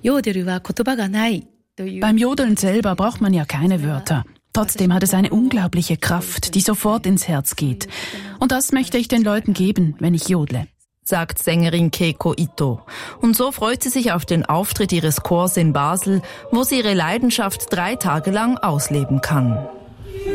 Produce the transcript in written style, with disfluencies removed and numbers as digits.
Beim Jodeln selber braucht man ja keine Wörter. Trotzdem hat es eine unglaubliche Kraft, die sofort ins Herz geht. Und das möchte ich den Leuten geben, wenn ich jodle, sagt Sängerin Keiko Ito. Und so freut sie sich auf den Auftritt ihres Chors in Basel, wo sie ihre Leidenschaft 3 Tage lang ausleben kann.